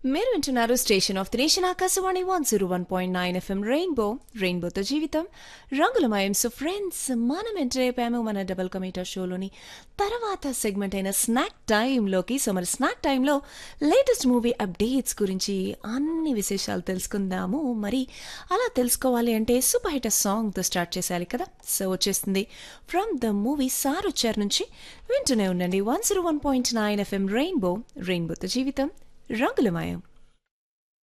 మీరు వింటున్నారు station of the nation Akashvani 101.9 FM రెయిన్బోతో జీవితం రంగులమయం. సో ఫ్రెండ్స్, మనం ఎంటర్ అయిపోయాము మన డబుల్ కమీటర్ షోలోని తర్వాత సెగ్మెంట్ అయిన స్నాక్ టైంలోకి. సో మరి స్నాక్ టైంలో లేటెస్ట్ మూవీ అప్డేట్స్ గురించి అన్ని విశేషాలు తెలుసుకుందాము. మరి అలా తెలుసుకోవాలి అంటే సూపర్ హిట్ సాంగ్తో స్టార్ట్ చేసేయాలి కదా. సో వచ్చేస్తుంది ఫ్రమ్ ద మూవీ సారొచ్చారు నుంచి. వింటూనే ఉండండి 101.9 ఎఫ్ఎం రెయిన్బోతో జీవితం రంగులమయం.